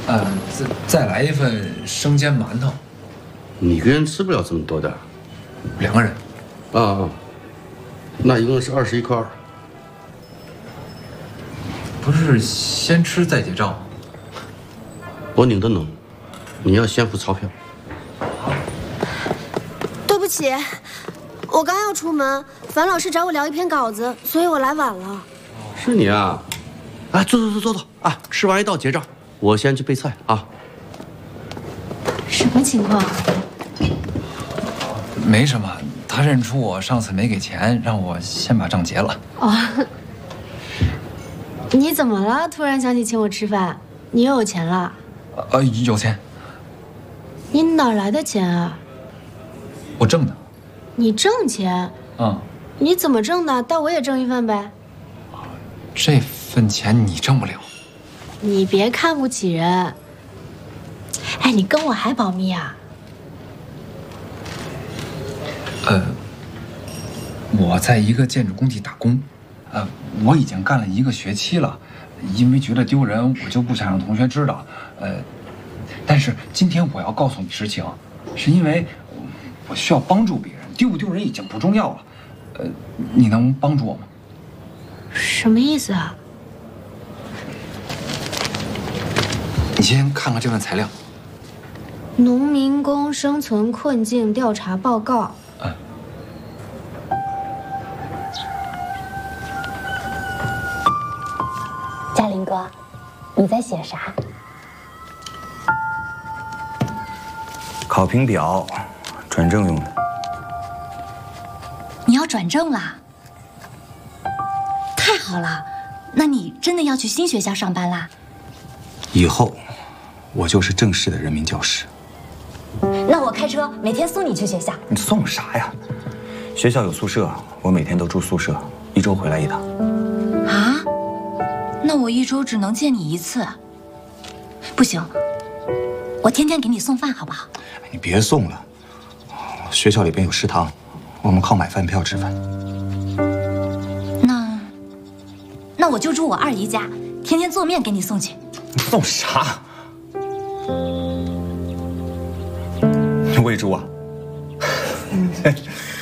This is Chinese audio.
再来一份生煎馒头。 你一个人吃不了这么多的。 2个人。 啊，那一共是21块2。 不是先吃再结账吗？ 我拧的弄，你要先付钞票。 对不起，我刚要出门，樊老师找我聊一篇稿子，所以我来晚了。 是你啊？啊，坐啊！吃完一道结账，我先去备菜啊。 什么情况？ 没什么，他认出我上次没给钱，让我先把账结了。 哦，你怎么了？突然想起请我吃饭，你又有钱了？ 有钱。 你哪来的钱啊？ 我挣的。 你挣钱？ 嗯。 你怎么挣的？带我也挣一份呗。 这份钱你挣不了。 你别看不起人。哎，你跟我还保密啊？ 我在一个建筑工地打工，我已经干了1个学期了，因为觉得丢人，我就不想让同学知道。但是今天我要告诉你实情，是因为我需要帮助别人，丢不丢人已经不重要了。你能帮助我吗？ 什么意思啊？ 你先看看这份材料。 农民工生存困境调查报告。 嘉林哥，你在写啥？ 考评表，转正用的。 你要转正啦？太好了，那你真的要去新学校上班啦？ 以后，我就是正式的人民教师。 那我开车每天送你去学校。 你送啥呀？学校有宿舍，我每天都住宿舍，1周回来一趟。 啊？那我1周只能见你1次。不行，我天天给你送饭好不好？ 你别送了，学校里边有食堂，我们靠买饭票吃饭。 那我就住我2姨家，天天做面给你送去。 你送啥？喂猪啊？